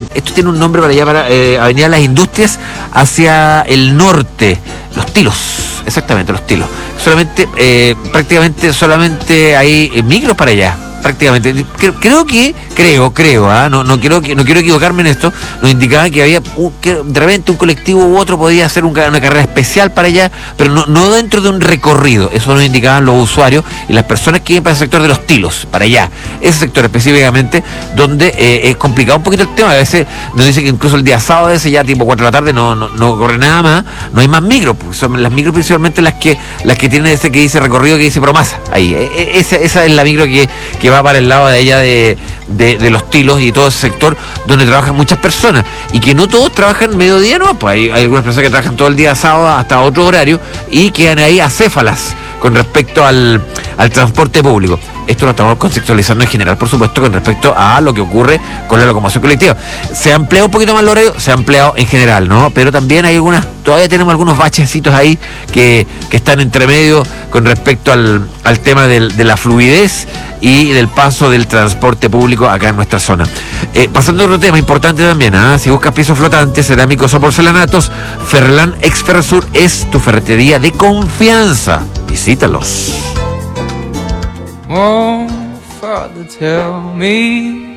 esto tiene un nombre para allá, para Avenida Las Industrias, hacia el norte, Los Tilos, exactamente, Los Tilos. Prácticamente solamente hay micros para allá. Prácticamente, creo, no quiero equivocarme en esto. Nos indicaban que había que de repente un colectivo u otro podía hacer una carrera especial para allá, pero no dentro de un recorrido. Eso nos indicaban los usuarios y las personas que iban para el sector de Los Tilos, para allá, ese sector específicamente, donde es complicado un poquito el tema. A veces nos dice que incluso el día sábado ese ya tipo 4 de la tarde no corre nada más, no hay más micros, porque son las micros principalmente las que tienen ese que dice recorrido, que dice Promasa. Ahí, esa es la micro que va para el lado de allá de Los Tilos y todo ese sector donde trabajan muchas personas, y que no todos trabajan mediodía, no, pues hay algunas personas que trabajan todo el día sábado hasta otro horario y quedan ahí acéfalas con respecto al transporte público. Esto lo estamos contextualizando en general, por supuesto, con respecto a lo que ocurre con la locomoción colectiva. Se ha empleado un poquito más el horario, se ha empleado en general, ¿no? Pero también hay todavía tenemos algunos bachecitos ahí que están entre medio con respecto al tema de la fluidez y del paso del transporte público acá en nuestra zona. Pasando a otro tema importante también, si buscas pisos flotantes, cerámicos o porcelanatos, Ferrlan ex Ferrosur es tu ferretería de confianza. Visítalos. Oh, Father, tell me